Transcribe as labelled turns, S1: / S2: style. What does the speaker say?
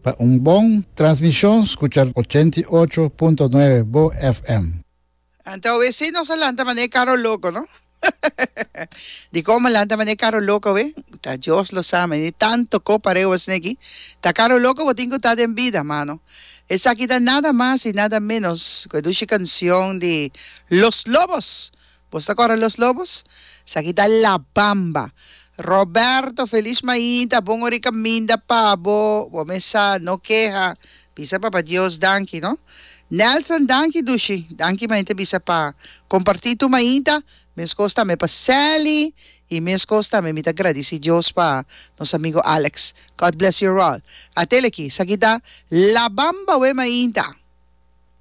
S1: Un buen transmisión, escuchar 88.9 Bo FM.
S2: Entonces, si no se lanta mané caro loco, ¿no? Di cómo lanta mané caro loco, ¿ve? Dios lo sabe, ni tanto copareo es neki. Ta caro loco, bo tengo ta en vida, mano. Esa aquí da nada más y nada menos que duche canción de Los Lobos. ¿Vos te acuerdas de Los Lobos? Esa aquí da La Bamba. Roberto, feliz maíta, pongo rica minda pavo, o mesa no queja, pisa para Dios, danki, ¿no? Nelson, danki dushi, danki maíta pisa pa compartir tu maíta, me escosta me pa Sally, y me escosta me mita agradeci Dios pa nos amigo Alex. God bless you all. Ateleki, sakita, La Bamba we maíta.